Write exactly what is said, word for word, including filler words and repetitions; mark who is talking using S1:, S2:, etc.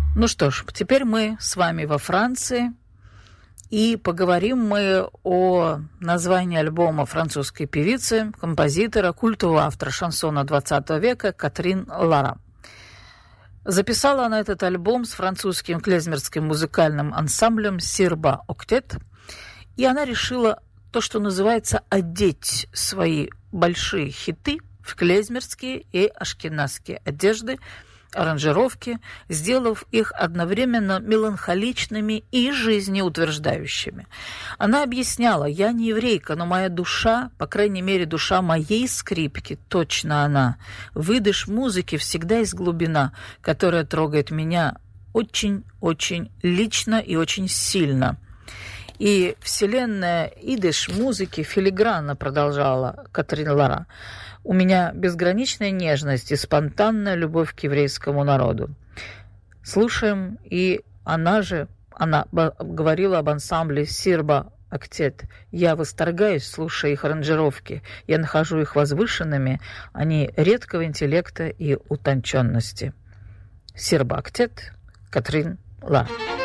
S1: Ну что ж, теперь мы с вами во Франции, и поговорим мы о названии альбома французской певицы, композитора, культового автора шансона двадцатого века Катрин Лара. Записала она этот альбом с французским клезмерским музыкальным ансамблем «Сирба Октет», и она решила то, что называется, одеть свои большие хиты в клезмерские и ашкеназские одежды, аранжировки, сделав их одновременно меланхоличными и жизнеутверждающими. Она объясняла: «Я не еврейка, но моя душа, по крайней мере, душа моей скрипки, точно она. Выдыш музыки всегда есть глубина, которая трогает меня очень-очень лично и очень сильно». И вселенная идиш музыки филигранно, продолжала Катрин Лара. «У меня безграничная нежность и спонтанная любовь к еврейскому народу». Слушаем, и она же, она говорила об ансамбле «Сирба Октет». «Я восторгаюсь, слушая их аранжировки. Я нахожу их возвышенными, они редкого интеллекта и утонченности». «Сирба Октет», Катрин Лара.